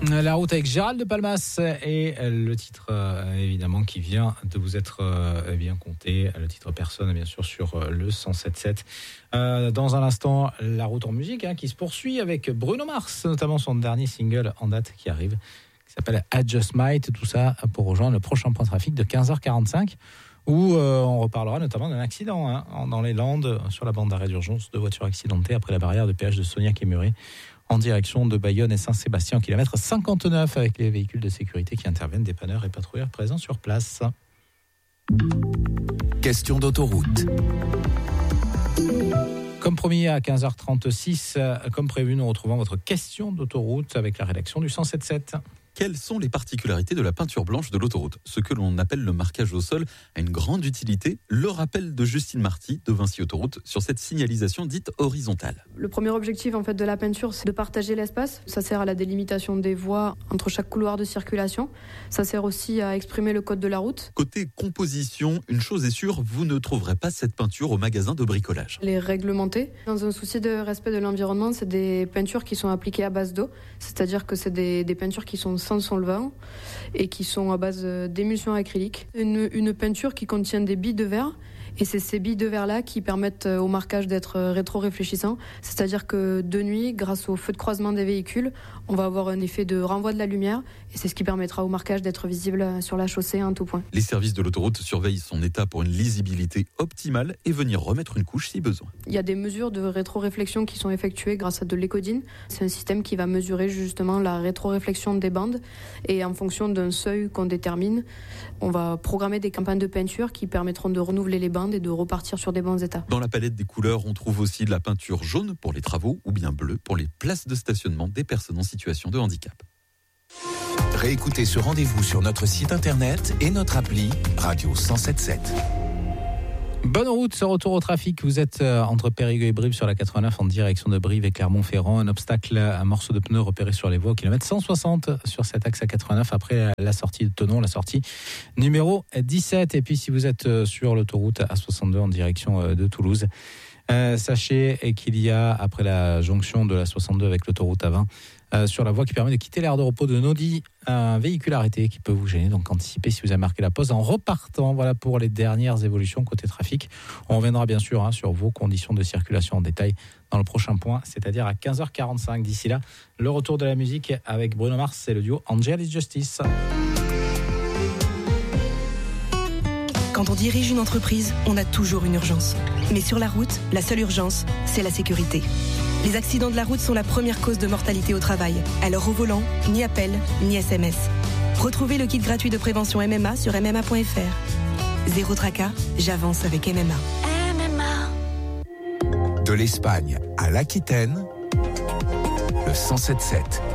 La route avec Gérald de Palmas et le titre évidemment qui vient de vous être bien compté, le titre Personne bien sûr sur le 107.7. Dans un instant, la route en musique qui se poursuit avec Bruno Mars, notamment son dernier single en date qui arrive, qui s'appelle I Just Might, tout ça pour rejoindre le prochain point trafic de 15h45 où on reparlera notamment d'un accident dans les Landes sur la bande d'arrêt d'urgence, 2 voitures accidentées après la barrière de péage de Sognac-et-Muret en direction de Bayonne et Saint-Sébastien, kilomètre 59, avec les véhicules de sécurité qui interviennent, dépanneurs et patrouilleurs présents sur place. Question d'autoroute. Comme promis à 15h36, comme prévu, nous retrouvons votre question d'autoroute avec la rédaction du 107.7. Quelles sont les particularités de la peinture blanche de l'autoroute ? Ce que l'on appelle le marquage au sol a une grande utilité. Le rappel de Justine Marty de Vinci Autoroute sur cette signalisation dite horizontale. Le premier objectif de la peinture, c'est de partager l'espace. Ça sert à la délimitation des voies entre chaque couloir de circulation. Ça sert aussi à exprimer le code de la route. Côté composition, une chose est sûre, vous ne trouverez pas cette peinture au magasin de bricolage. Elle est réglementée. Dans un souci de respect de l'environnement, c'est des peintures qui sont appliquées à base d'eau. C'est-à-dire que c'est des peintures qui sont sans solvant et qui sont à base d'émulsion acrylique. Une peinture qui contient des billes de verre. Et c'est ces billes de verre-là qui permettent au marquage d'être rétro-réfléchissant. C'est-à-dire que de nuit, grâce au feu de croisement des véhicules, on va avoir un effet de renvoi de la lumière. Et c'est ce qui permettra au marquage d'être visible sur la chaussée en tout point. Les services de l'autoroute surveillent son état pour une lisibilité optimale et venir remettre une couche si besoin. Il y a des mesures de rétro-réflexion qui sont effectuées grâce à de l'écodine. C'est un système qui va mesurer justement la rétro-réflexion des bandes. Et en fonction d'un seuil qu'on détermine, on va programmer des campagnes de peinture qui permettront de renouveler les bandes et de repartir sur des bons états. Dans la palette des couleurs, on trouve aussi de la peinture jaune pour les travaux ou bien bleue pour les places de stationnement des personnes en situation de handicap. Réécoutez ce rendez-vous sur notre site internet et notre appli Radio 107.7. Bonne route, ce retour au trafic. Vous êtes entre Périgueux et Brive sur la 89 en direction de Brive et Clermont-Ferrand. Un obstacle, un morceau de pneu repéré sur les voies au kilomètre 160 sur cet axe à 89 après la sortie de Thonon, la sortie numéro 17. Et puis si vous êtes sur l'autoroute A62 en direction de Toulouse, sachez qu'il y a après la jonction de la 62 avec l'autoroute A20 sur la voie qui permet de quitter l'aire de repos de Nody, un véhicule arrêté qui peut vous gêner, donc anticipez si vous avez marqué la pause en repartant. Voilà pour les dernières évolutions côté trafic. On reviendra bien sûr sur vos conditions de circulation en détail dans le prochain point, c'est-à-dire à 15h45. D'ici là, le retour de la musique avec Bruno Mars et le duo Angel is Justice. Quand on dirige une entreprise, on a toujours une urgence. Mais sur la route, la seule urgence, c'est la sécurité. Les accidents de la route sont la première cause de mortalité au travail. Alors au volant, ni appel, ni SMS. Retrouvez le kit gratuit de prévention MMA sur MMA.fr. Zéro tracas, j'avance avec MMA. De l'Espagne à l'Aquitaine, le 107.7.